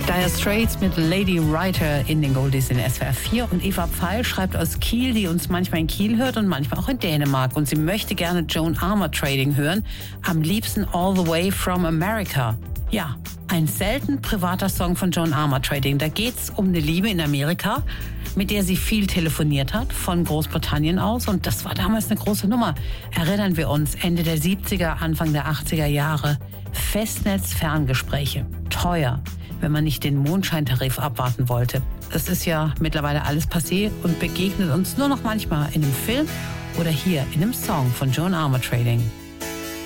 Dire Straits mit Lady Writer in den Goldies in SWR 4. Und Eva Pfeil schreibt aus Kiel, die uns manchmal in Kiel hört und manchmal auch in Dänemark. Und sie möchte gerne Joan Armour Trading hören. Am liebsten All the Way from America. Ja, ein selten privater Song von Joan Armour Trading. Da geht's um eine Liebe in Amerika, mit der sie viel telefoniert hat, von Großbritannien aus. Und das war damals eine große Nummer. Erinnern wir uns, Ende der 70er, Anfang der 80er Jahre. Festnetz-Ferngespräche. Teuer, wenn man nicht den Mondscheintarif abwarten wollte. Das ist ja mittlerweile alles passé und begegnet uns nur noch manchmal in einem Film oder hier in einem Song von Joan Armour Trading.